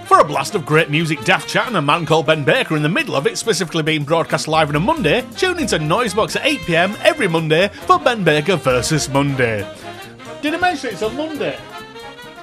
For a blast of great music, daft chat and a man called Ben Baker in the middle of it, specifically being broadcast live on a Monday, tune into Noisebox at 8 PM every Monday for Ben Baker versus Monday. Did I mention it's on Monday?